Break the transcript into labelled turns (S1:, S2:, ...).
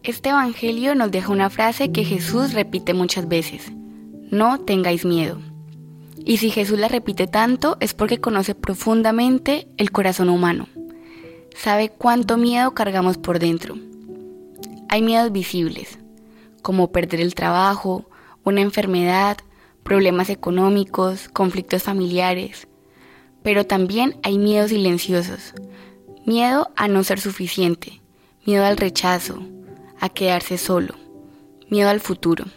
S1: Este evangelio nos deja una frase que Jesús repite muchas veces: no tengáis miedo. Y si Jesús la repite tanto es porque conoce profundamente el corazón humano. Sabe cuánto miedo cargamos por dentro. Hay miedos visibles, como perder el trabajo, una enfermedad, problemas económicos, conflictos familiares. Pero también hay miedos silenciosos. Miedo a no ser suficiente, miedo al rechazo, a quedarse solo, miedo al futuro.